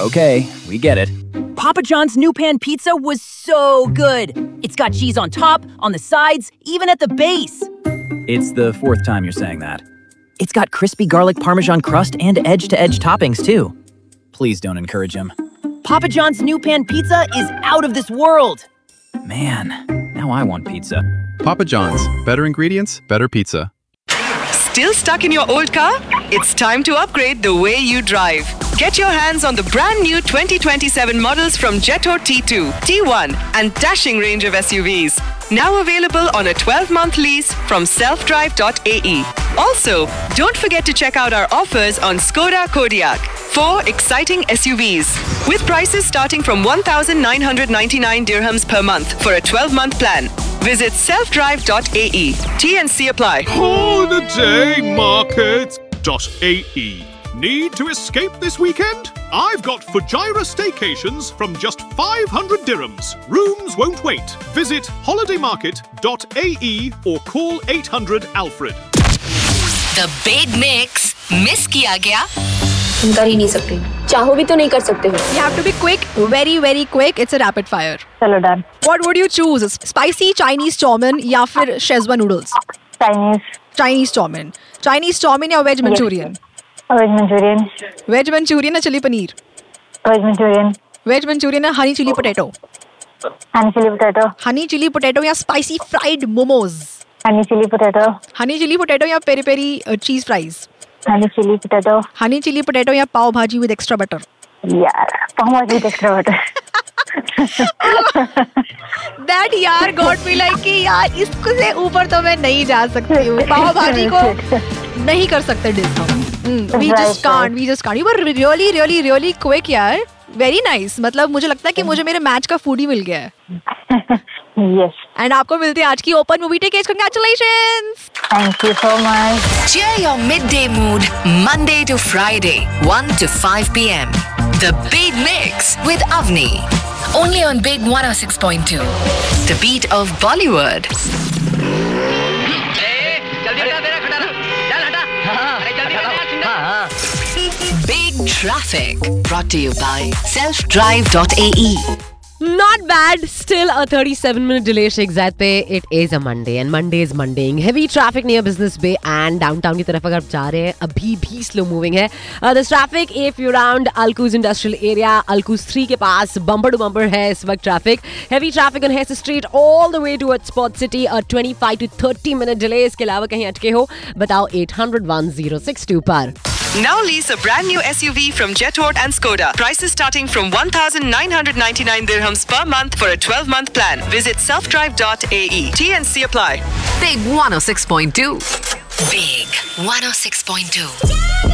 Okay, we get it. Papa John's new pan pizza was so good. It's got cheese on top, on the sides, even at the base. It's the fourth time you're saying that. It's got crispy garlic parmesan crust and edge-to-edge toppings, too. Please don't encourage him. Papa John's new pan pizza is out of this world. Man, now I want pizza. Papa John's. Better ingredients, better pizza. Still stuck in your old car? It's time to upgrade the way you drive. Get your hands on the brand new 2027 models from Jetto T2, T1 and dashing range of SUVs. Now available on a 12-month lease from selfdrive.ae. Also, don't forget to check out our offers on Skoda Kodiaq. 4 exciting SUVs with prices starting from 1,999 dirhams per month for a 12-month plan. Visit selfdrive.ae. T&C apply. Holidaymarket.ae. Need to escape this weekend? I've got Fujairah staycations from just 500 dirhams. Rooms won't wait. Visit holidaymarket.ae or call 800-ALFRED. The Big Mix. Miss किया गया? कर ही नहीं सकते, चाहो भी तो नहीं कर सकते हो. You have to be quick, very very quick. It's a rapid fire. चलो done. What would you choose? Spicy Chinese chow-mein या फिर Szechuan noodles? Chinese chow-mein. Chinese chow-mein या veg Manchurian? Veg Manchurian. Veg Manchurian या chili paneer? Veg Manchurian. Veg Manchurian या honey chili potato? Honey chili potato. Honey chili potato या spicy fried momos? Honey chili potato. Honey chili potato या peri peri cheese fries? Honey chili potato. Honey chili potato या pav bhaji with extra butter? यार, pav bhaji with extra butter. That यार got me like कि यार इससे ऊपर तो मैं नहीं जा सकती हूँ. पाव भाजी को नहीं कर सकते डिस हम. We just can't. You were really quick यार. Very nice. मतलब मुझे लगता है कि मुझे मेरे मैच का फूड ही मिल गया है. Yes. And आपको मिलती है आज की open movie tickets. Congratulations. Thank you so much. Cheer your midday mood Monday to Friday, 1 to 5 p.m. The Big Mix with Avni. Only on Big 106.2. The beat of Bollywood. Big Traffic. Brought to you by selfdrive.ae. Not bad. Still a 37-minute delay Sheikh Zayed पे. It is a Monday and Monday is Mondaying. Heavy traffic near Business Bay and downtown की तरफ अगर आप जा रहे हैं अभी भी slow moving है. This traffic if you're around Alcuz Industrial Area, Alcuz 3 के पास bumper to bumper है इस वक्त traffic. Heavy traffic on Hesse Street all the way towards Sport City. A 25 to 30 minute delay. इसके अलावा कहीं अटके हो बताओ 800-1062 पर. Now lease a brand new SUV from Jetort and Skoda. Prices starting from 1,999 dirhams per month for a 12-month plan. Visit selfdrive.ae. T&C apply. Big 106.2. Big 106.2.